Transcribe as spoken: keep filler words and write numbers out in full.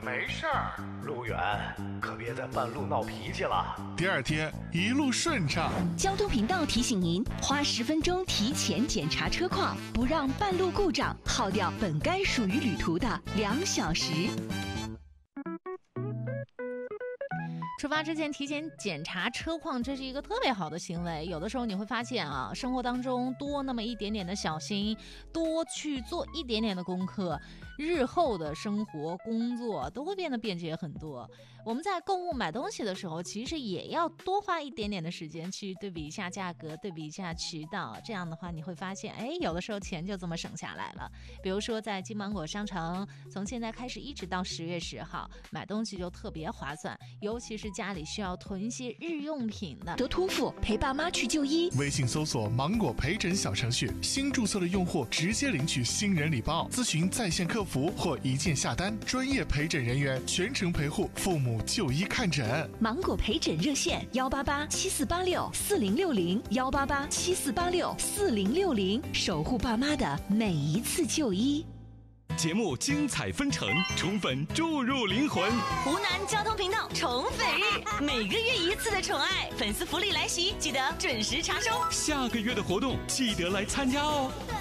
没事儿。路远可别在半路闹脾气了。 第二天一路顺畅。 交通频道提醒您，花十分钟提前检查车况，不让半路故障耗掉本该属于旅途的两小时。 出发之前提前检查车况，这是一个特别好的行为。有的时候你会发现啊，生活当中多那么一点点的小心，多去做一点点的功课，日后的生活工作都会变得便捷很多。我们在购物买东西的时候，其实也要多花一点点的时间去对比一下价格，对比一下渠道，这样的话你会发现，哎，有的时候钱就这么省下来了。比如说在金芒果商城，从现在开始一直到十月十号，买东西就特别划算，尤其是家里需要囤一些日用品的。 得托付陪爸妈去就医， 微信搜索芒果陪诊小程序，新注册的用户直接领取新人礼包，咨询在线客服或一键下单，专业陪诊人员全程陪护父母就医看诊。 芒果陪诊热线幺八八七四八六四零六零幺八八七四八六四零六零，守护爸妈的每一次就医。 节目精彩纷呈，宠粉注入灵魂。 湖南交通频道宠粉日，每个月一次的宠爱粉丝福利来袭，记得准时查收。 下个月的活动记得来参加哦。